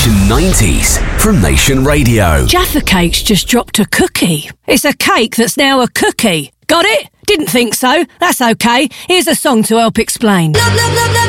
Nation 90s from Nation Radio. Jaffa Cake's just dropped a cookie. It's a cake that's now a cookie. Got it? Didn't think so. That's okay. Here's a song to help explain. Love, love, love, love.